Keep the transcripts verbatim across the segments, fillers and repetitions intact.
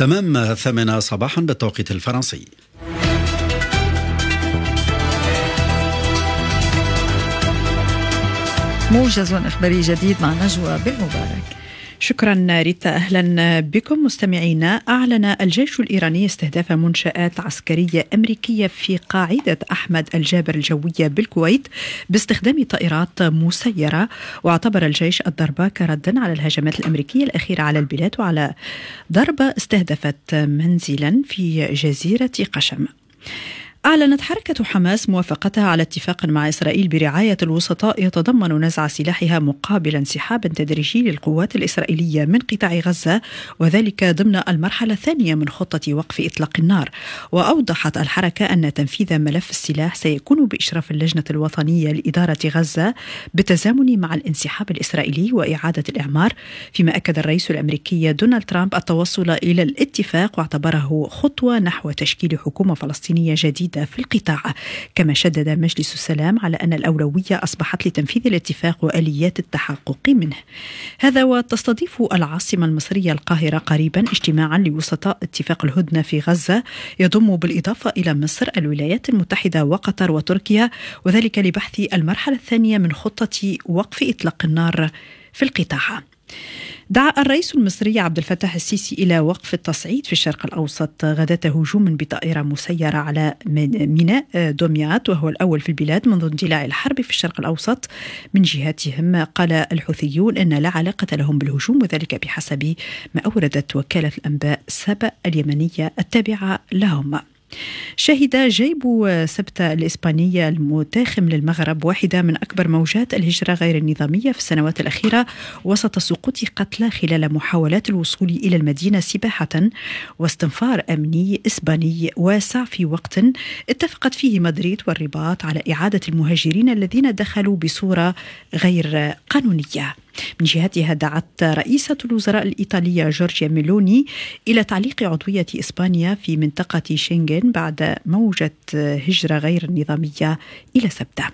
تمام الثامنة صباحا بالتوقيت الفرنسي. موجز إخباري جديد مع نجوى بالمبارك. شكرا ريتا، أهلا بكم مستمعينا. أعلن الجيش الإيراني استهداف منشآت عسكرية أمريكية في قاعدة أحمد الجابر الجوية بالكويت باستخدام طائرات مسيرة، واعتبر الجيش الضربة كردا على الهجمات الأمريكية الأخيرة على البلاد وعلى ضربة استهدفت منزلا في جزيرة قشم. أعلنت حركة حماس موافقتها على اتفاق مع إسرائيل برعاية الوسطاء يتضمن نزع سلاحها مقابل انسحاب تدريجي للقوات الإسرائيلية من قطاع غزة، وذلك ضمن المرحلة الثانية من خطة وقف إطلاق النار. وأوضحت الحركة أن تنفيذ ملف السلاح سيكون بإشراف اللجنة الوطنية لإدارة غزة بالتزامن مع الانسحاب الإسرائيلي وإعادة الإعمار، فيما أكد الرئيس الأمريكي دونالد ترامب التوصل إلى الاتفاق واعتبره خطوة نحو تشكيل حكومة فلسطينية جديدة في القطاع. كما شدد مجلس السلام على أن الأولوية أصبحت لتنفيذ الاتفاق وآليات التحقق منه. هذا وتستضيف العاصمة المصرية القاهرة قريبا اجتماعا لوسطاء اتفاق الهدنة في غزة يضم بالإضافة إلى مصر الولايات المتحدة وقطر وتركيا، وذلك لبحث المرحلة الثانية من خطة وقف إطلاق النار في القطاع. دعا الرئيس المصري عبد الفتاح السيسي إلى وقف التصعيد في الشرق الأوسط غداة هجوم بطائرة مسيرة على ميناء دمياط، وهو الأول في البلاد منذ اندلاع الحرب في الشرق الأوسط. من جهتهم قال الحوثيون أن لا علاقة لهم بالهجوم، وذلك بحسب ما أوردت وكالة الأنباء سبأ اليمنية التابعة لهم. شهد جيب سبتة الإسبانية المتاخم للمغرب واحدة من أكبر موجات الهجرة غير النظامية في السنوات الأخيرة، وسط سقوط قتلى خلال محاولات الوصول إلى المدينة سباحة واستنفار أمني إسباني واسع في وقت اتفقت فيه مدريد والرباط على إعادة المهاجرين الذين دخلوا بصورة غير قانونية. من جهتها دعت رئيسة الوزراء الإيطالية جورجيا ميلوني إلى تعليق عضوية إسبانيا في منطقة شنغن بعد موجة هجرة غير نظامية إلى سبتة.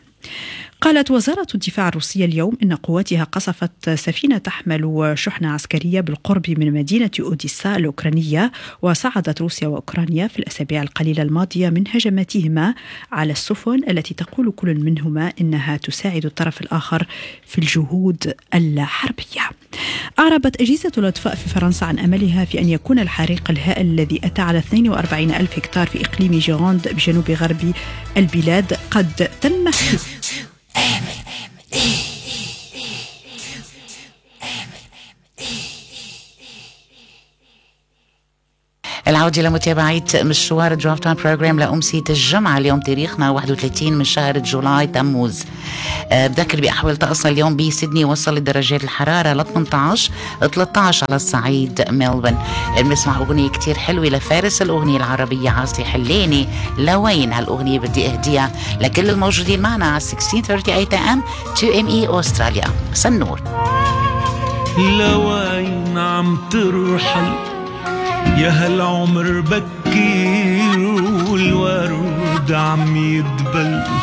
قالت وزارة الدفاع الروسية اليوم إن قواتها قصفت سفينة تحمل شحنة عسكرية بالقرب من مدينة أوديسا الأوكرانية، وصعدت روسيا وأوكرانيا في الأسابيع القليلة الماضية من هجماتهما على السفن التي تقول كل منهما إنها تساعد الطرف الآخر في الجهود الحربية. أعربت أجهزة الإطفاء في فرنسا عن أملها في أن يكون الحريق الهائل الذي أتى على اثنين وأربعين ألف هكتار في إقليم جيروند بجنوب غرب البلاد قد تم العودة لمتابعة مشوار درافت تايم بروجرام لأمسية الجمعة. اليوم تاريخنا واحد وثلاثين من شهر جولاي تموز. أه بذكر بأحوال طقسنا اليوم بسيدني وصل درجات الحرارة ل ثمانية عشر ثلاثة عشر على الصعيد ميلبورن. بنسمع أغنية كتير حلوة لفارس الأغنية العربية عاصي حلاني. لوين هالأغنية بدي أهديها لكل الموجودين معنا على ستة عشر ثلاثين إيه إم تو إم إي أستراليا. سنور لوين عم ترحل يا هالعمر بكير والورد عم يدبل